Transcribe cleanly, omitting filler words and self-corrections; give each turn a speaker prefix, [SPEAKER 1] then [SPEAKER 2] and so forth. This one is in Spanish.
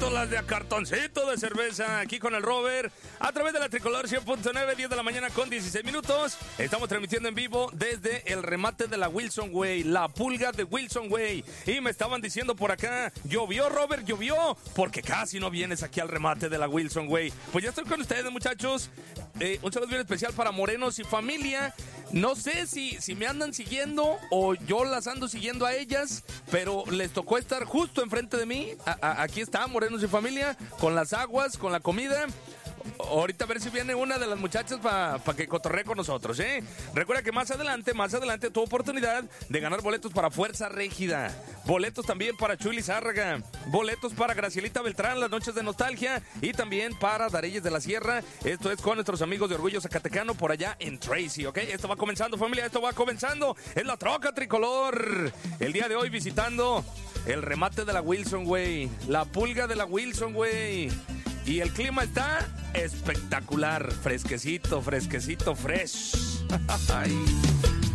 [SPEAKER 1] cápsulas de cartoncito de cerveza aquí con el Robert a través de la Tricolor 100.9, 10 de la mañana con 16 minutos. Estamos transmitiendo en vivo desde el remate de la Wilson Way, la pulga de Wilson Way. Y me estaban diciendo por acá, llovió Robert, llovió, porque casi no vienes aquí al remate de la Wilson Way. Pues ya estoy con ustedes, muchachos. Un saludo bien especial para Morenos y familia. No sé si me andan siguiendo o yo las ando siguiendo a ellas, pero les tocó estar justo enfrente de mí. Aquí está Morenos y familia, con las aguas, con la comida. Ahorita a ver si viene una de las muchachas para que cotorree con nosotros, ¿eh? Recuerda que más adelante tu oportunidad de ganar boletos para Fuerza Régida, boletos también para Chuy Lizárraga, boletos para Gracielita Beltrán, las noches de nostalgia, y también para Dareyes de la Sierra. Esto es con nuestros amigos de Orgullo Zacatecano por allá en Tracy, ¿ok? Esto va comenzando, familia, esto va comenzando. Es la troca tricolor. El día de hoy visitando el remate de la Wilson Way, la pulga de la Wilson Way. Y el clima está espectacular, fresquecito, fresh. Ay.